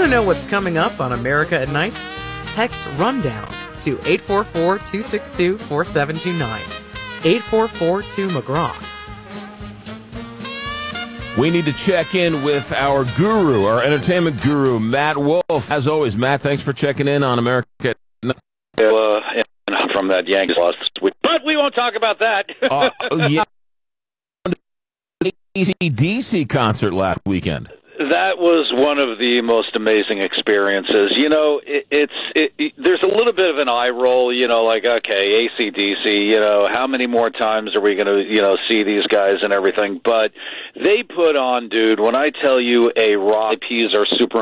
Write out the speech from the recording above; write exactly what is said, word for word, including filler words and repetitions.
to know what's coming up on America at Night? Text RUNDOWN to eight four four, two six two, four seven two nine. eight four four two McGraw. We need to check in with our guru, our entertainment guru, Matt Wolf. As always, Matt, thanks for checking in on America at Night. Uh, from that Yankees loss this week. But we won't talk about that. uh, yeah. A C D C concert last weekend. That was one of the most amazing experiences. You know, it, it's it, it, there's a little bit of an eye roll, you know, like, okay, A C D C, you know, how many more times are we going to, you know, see these guys and everything? But they put on, dude, when I tell you a rock, Ps are super